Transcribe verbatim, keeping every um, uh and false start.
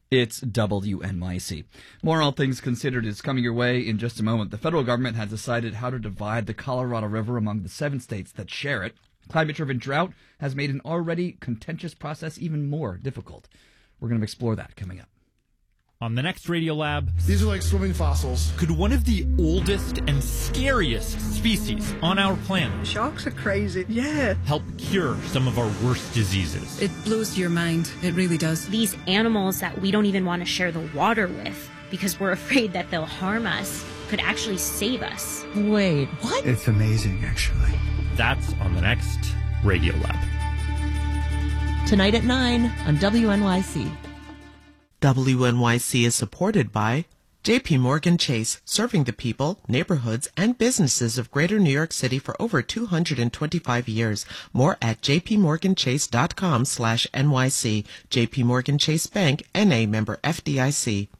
It's W N Y C. More All Things Considered is coming your way in just a moment. The federal government has decided how to divide the Colorado River among the seven states that share it. Climate-driven drought has made an already contentious process even more difficult. We're going to explore that coming up. On the next Radiolab, these are like swimming fossils. Could one of the oldest and scariest species on our planet, sharks are crazy, yeah, help cure some of our worst diseases? It blows your mind. It really does. These animals that we don't even want to share the water with because we're afraid that they'll harm us could actually save us. Wait, what? It's amazing, actually. That's on the next Radiolab. Tonight at nine on W N Y C. W N Y C is supported by J P Morgan Chase, serving the people, neighborhoods, and businesses of Greater New York City for over two hundred twenty-five years. More at jpmorganchase.com slash NYC. J P Morgan Chase Bank, N A member F D I C.